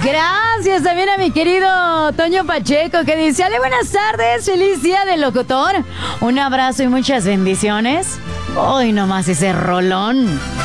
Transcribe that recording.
Gracias también a mi querido Toño Pacheco, que dice: Ale, buenas tardes, feliz día del locutor. Un abrazo y muchas bendiciones. Hoy nomás ese rolón.